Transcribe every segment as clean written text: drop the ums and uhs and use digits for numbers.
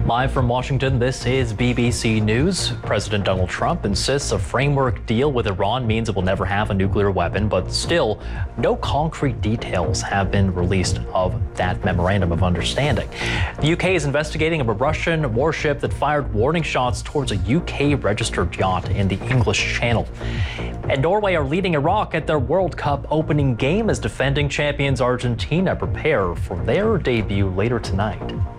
Live from Washington, this is BBC News. President Donald Trump insists a framework deal with Iran means it will never have a nuclear weapon, but still, no concrete details have been released of that memorandum of understanding. The UK is investigating a Russian warship that fired warning shots towards a UK-registered yacht in the English Channel. And Norway are leading Iraq at their World Cup opening game as defending champions Argentina prepare for their debut later tonight.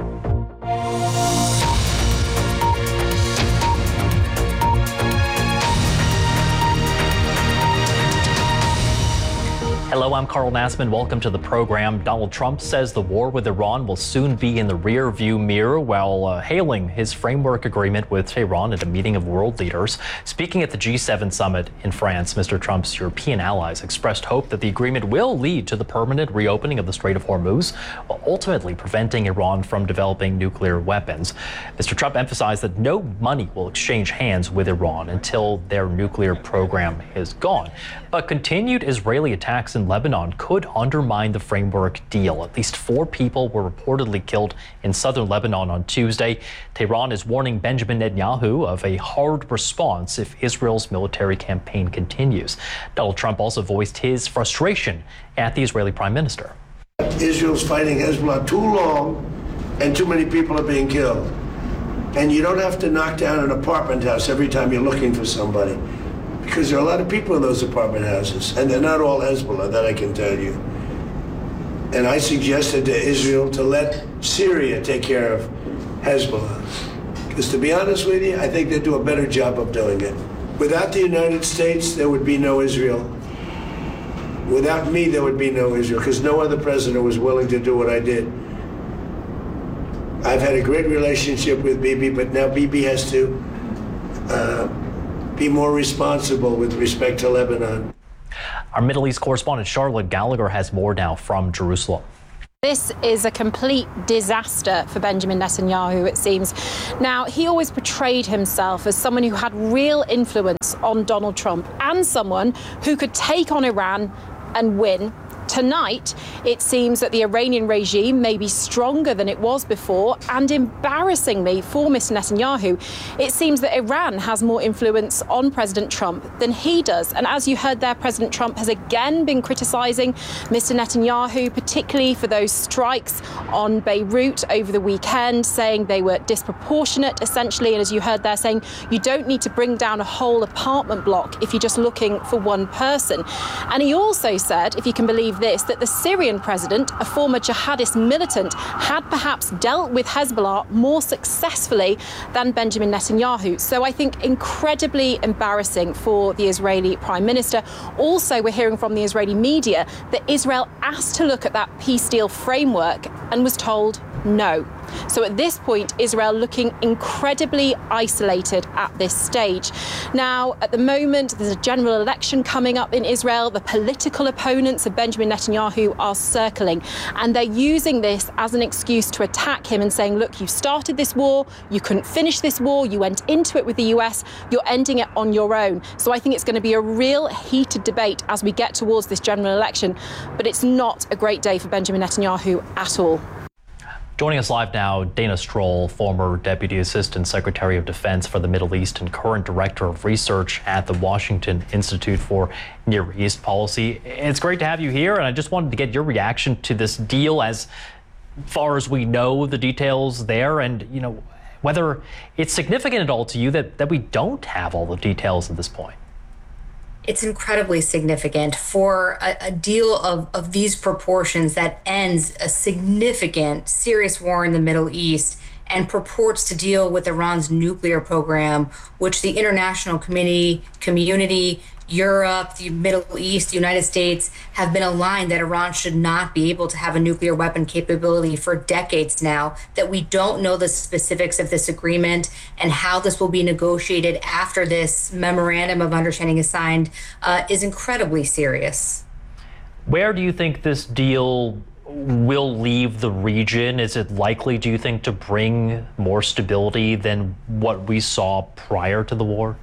Hello, I'm Carl Nassman. Welcome to the program. Donald Trump says the war with Iran will soon be in the rear-view mirror while hailing his framework agreement with Tehran at a meeting of world leaders. Speaking at the G7 summit in France, Mr. Trump's European allies expressed hope that the agreement will lead to the permanent reopening of the Strait of Hormuz, while ultimately preventing Iran from developing nuclear weapons. Mr. Trump emphasized that no money will exchange hands with Iran until their nuclear program is gone. But continued Israeli attacks in Lebanon could undermine the framework deal. At least 4 people were reportedly killed in southern Lebanon on Tuesday. Tehran is warning Benjamin Netanyahu of a hard response if Israel's military campaign continues. Donald Trump also voiced his frustration at the Israeli prime minister. Israel's fighting Hezbollah too long and too many people are being killed. And you don't have to knock down an apartment house every time you're looking for somebody, because there are a lot of people in those apartment houses, and they're not all Hezbollah, that I can tell you. And I suggested to Israel to let Syria take care of Hezbollah. Because to be honest with you, I think they do a better job of doing it. Without the United States, there would be no Israel. Without me, there would be no Israel, because no other president was willing to do what I did. I've had a great relationship with Bibi, but now Bibi has to be more responsible with respect to Lebanon. Our Middle East correspondent Charlotte Gallagher has more now from Jerusalem. This is a complete disaster for Benjamin Netanyahu, it seems. Now, he always portrayed himself as someone who had real influence on Donald Trump and someone who could take on Iran and win. Tonight, it seems that the Iranian regime may be stronger than it was before, and embarrassingly for Mr. Netanyahu, it seems that Iran has more influence on President Trump than he does. And as you heard there, President Trump has again been criticizing Mr. Netanyahu, particularly for those strikes on Beirut over the weekend, saying they were disproportionate, essentially. And as you heard there, saying you don't need to bring down a whole apartment block if you're just looking for one person. And he also said, if you can believe this, that the Syrian president, a former jihadist militant, had perhaps dealt with Hezbollah more successfully than Benjamin Netanyahu. So I think incredibly embarrassing for the Israeli prime minister. Also, we're hearing from the Israeli media that Israel asked to look at that peace deal framework and was told no. So at this point, Israel looking incredibly isolated at this stage. Now, at the moment, there's a general election coming up in Israel. The political opponents of Benjamin Netanyahu are circling, and they're using this as an excuse to attack him and saying, look, you started this war, you couldn't finish this war, you went into it with the US, you're ending it on your own. So I think it's going to be a real heated debate as we get towards this general election, but it's not a great day for Benjamin Netanyahu at all. Joining us live now, Dana Stroll, former Deputy Assistant Secretary of Defense for the Middle East and current Director of Research at the Washington Institute for Near East Policy. It's great to have you here, and I just wanted to get your reaction to this deal as far as we know the details there, and whether it's significant at all to you that we don't have all the details at this point. It's incredibly significant for a deal of these proportions that ends a significant, serious war in the Middle East and purports to deal with Iran's nuclear program, which the international community, Europe, the Middle East, the United States have been aligned that Iran should not be able to have a nuclear weapon capability for decades now, that we don't know the specifics of this agreement and how this will be negotiated after this memorandum of understanding is signed is incredibly serious. Where do you think this deal will leave the region? Is it likely, do you think, to bring more stability than what we saw prior to the war?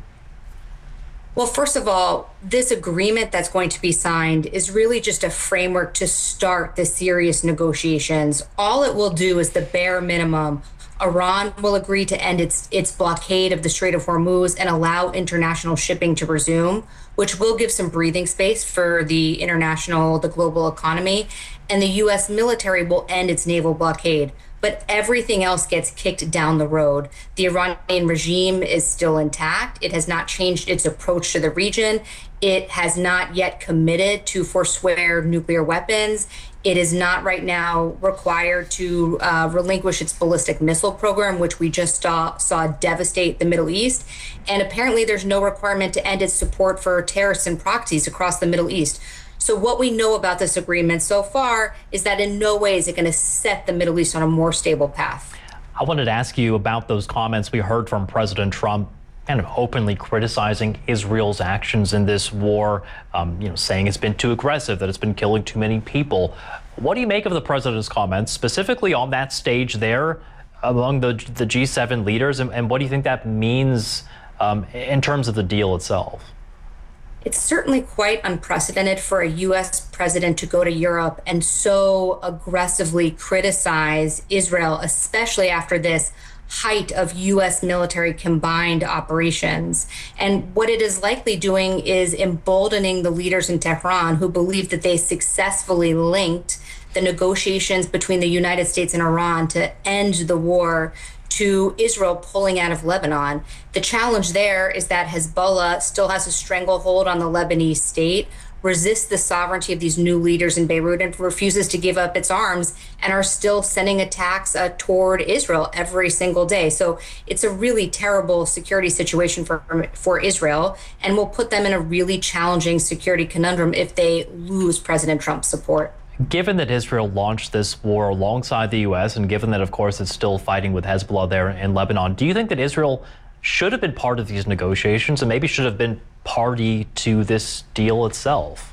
Well, first of all, this agreement that's going to be signed is really just a framework to start the serious negotiations. All it will do is the bare minimum Iran will agree to end its blockade of the Strait of Hormuz and allow international shipping to resume, which will give some breathing space for the global economy. And the U.S. military will end its naval blockade. But everything else gets kicked down the road. The Iranian regime is still intact. It has not changed its approach to the region. It has not yet committed to forswear nuclear weapons. It is not right now required to relinquish its ballistic missile program, which we just saw devastate the Middle East. And apparently there's no requirement to end its support for terrorists and proxies across the Middle East. So what we know about this agreement so far is that in no way is it going to set the Middle East on a more stable path. I wanted to ask you about those comments we heard from President Trump, kind of openly criticizing Israel's actions in this war, saying it's been too aggressive, that it's been killing too many people. What do you make of the president's comments, specifically on that stage there among the G7 leaders, and what do you think that means in terms of the deal itself? It's certainly quite unprecedented for a U.S. president to go to Europe and so aggressively criticize Israel, especially after this height of U.S. military combined operations. And what it is likely doing is emboldening the leaders in Tehran who believe that they successfully linked the negotiations between the United States and Iran to end the war to Israel pulling out of Lebanon. The challenge there is that Hezbollah still has a stranglehold on the Lebanese state, resists the sovereignty of these new leaders in Beirut, and refuses to give up its arms, and are still sending attacks toward Israel every single day. So it's a really terrible security situation for Israel, and will put them in a really challenging security conundrum if they lose President Trump's support. Given that Israel launched this war alongside the U.S., and given that, of course, it's still fighting with Hezbollah there in Lebanon, do you think that Israel should have been part of these negotiations and maybe should have been party to this deal itself?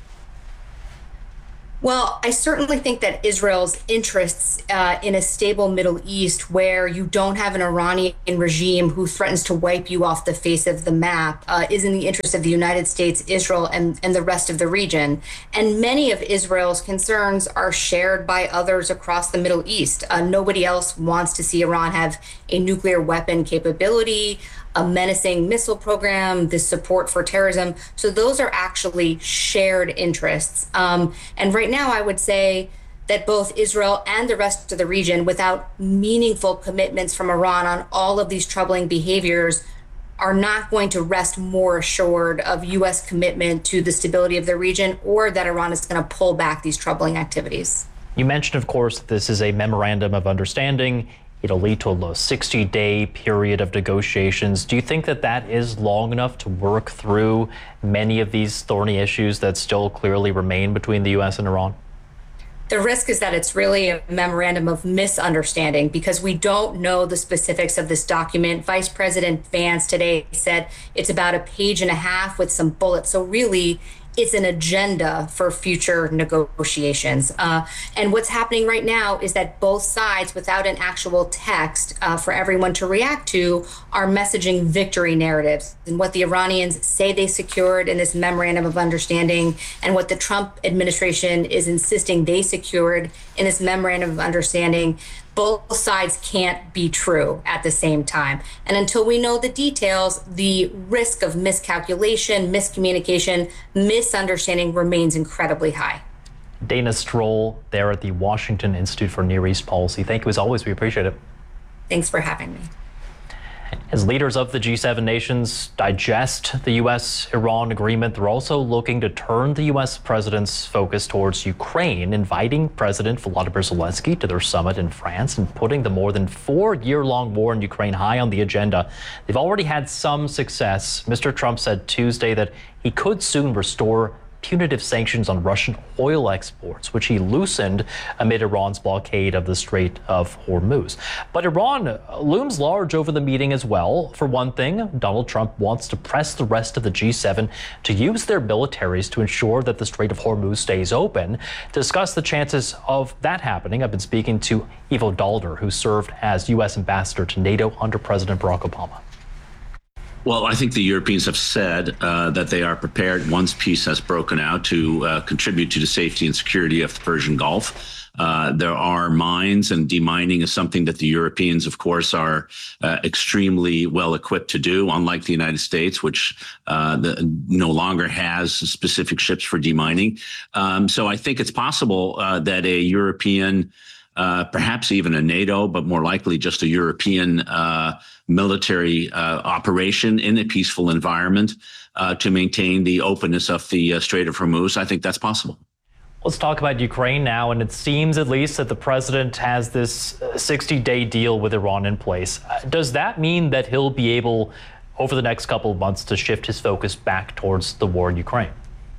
Well, I certainly think that Israel's interests in a stable Middle East where you don't have an Iranian regime who threatens to wipe you off the face of the map is in the interest of the United States, Israel, and the rest of the region. And many of Israel's concerns are shared by others across the Middle East. Nobody else wants to see Iran have a nuclear weapon capability, a menacing missile program, the support for terrorism. So those are actually shared interests. And right now, I would say that both Israel and the rest of the region, without meaningful commitments from Iran on all of these troubling behaviors, are not going to rest more assured of U.S. commitment to the stability of the region, or that Iran is going to pull back these troubling activities. You mentioned, of course, this is a memorandum of understanding. It'll lead to a 60-day period of negotiations. Do you think that that is long enough to work through many of these thorny issues that still clearly remain between the U.S. and Iran? The risk is that it's really a memorandum of misunderstanding because we don't know the specifics of this document. Vice President Vance today said it's about a page and a half with some bullets. So really, it's an agenda for future negotiations. And what's happening right now is that both sides, without an actual text for everyone to react to, are messaging victory narratives. And what the Iranians say they secured in this memorandum of understanding, and what the Trump administration is insisting they secured in this memorandum of understanding, both sides can't be true at the same time. And until we know the details, the risk of miscalculation, miscommunication, misunderstanding remains incredibly high. Dana Stroll there at the Washington Institute for Near East Policy. Thank you as always. We appreciate it. Thanks for having me. As leaders of the G7 nations digest the U.S.-Iran agreement, they're also looking to turn the U.S. president's focus towards Ukraine, inviting President Volodymyr Zelensky to their summit in France and putting the more than 4-year-long war in Ukraine high on the agenda. They've already had some success. Mr. Trump said Tuesday that he could soon restore punitive sanctions on Russian oil exports, which he loosened amid Iran's blockade of the Strait of Hormuz. But Iran looms large over the meeting as well. For one thing, Donald Trump wants to press the rest of the G7 to use their militaries to ensure that the Strait of Hormuz stays open. To discuss the chances of that happening, I've been speaking to Ivo Daalder, who served as U.S. ambassador to NATO under President Barack Obama. Well, I think the Europeans have said that they are prepared, once peace has broken out, to contribute to the safety and security of the Persian Gulf. There are mines, and demining is something that the Europeans, of course, are extremely well equipped to do, unlike the United States, which no longer has specific ships for demining. So I think it's possible that a European, perhaps even a NATO, but more likely just a European military operation in a peaceful environment to maintain the openness of the Strait of Hormuz. I think that's possible. Let's talk about Ukraine now, and it seems at least that the president has this 60-day deal with Iran in place. Does that mean that he'll be able, over the next couple of months, to shift his focus back towards the war in Ukraine?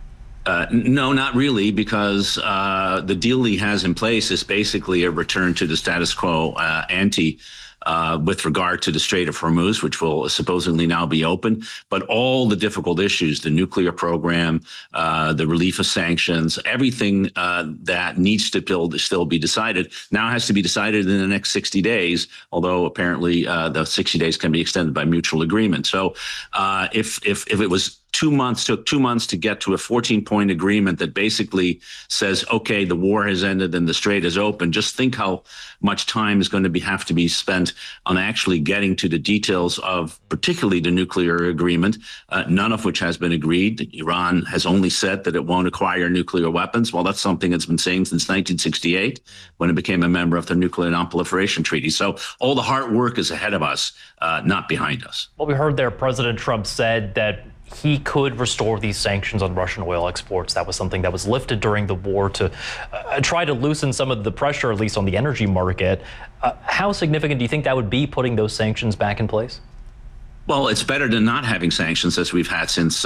No, not really, because the deal he has in place is basically a return to the status quo ante with regard to the Strait of Hormuz, which will supposedly now be open. But all the difficult issues, the nuclear program, the relief of sanctions, everything that needs to still be decided now has to be decided in the next 60 days, although apparently the 60 days can be extended by mutual agreement. So if it was 2 months, took 2 months to get to a 14-point agreement that basically says, okay, the war has ended and the strait is open. Just think how much time is going to have to be spent on actually getting to the details of particularly the nuclear agreement, none of which has been agreed. Iran has only said that it won't acquire nuclear weapons. Well, that's something it's been saying since 1968 when it became a member of the Nuclear Non-Proliferation Treaty. So all the hard work is ahead of us, not behind us. Well, we heard there President Trump said that he could restore these sanctions on Russian oil exports. That was something that was lifted during the war to try to loosen some of the pressure, at least on the energy market. How significant do you think that would be, putting those sanctions back in place? Well, it's better than not having sanctions, as we've had since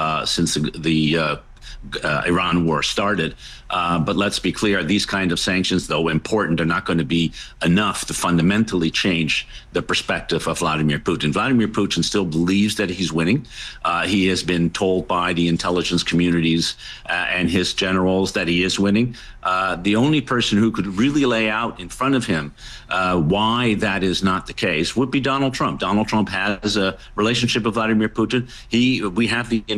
the Iran war started. But let's be clear, these kind of sanctions, though important, are not going to be enough to fundamentally change the perspective of Vladimir Putin. Vladimir Putin still believes that he's winning. He has been told by the intelligence communities and his generals that he is winning. The only person who could really lay out in front of him why that is not the case would be Donald Trump. Donald Trump has a relationship with Vladimir Putin. We have the